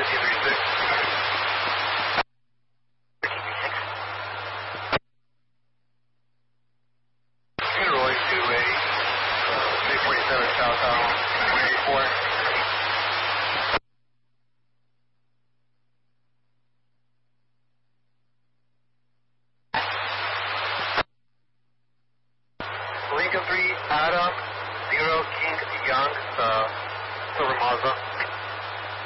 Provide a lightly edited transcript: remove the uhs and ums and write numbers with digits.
Roy 280, 347 southbound, 184. Lincoln 3, Adam, 0, King Young, Silver Mazda.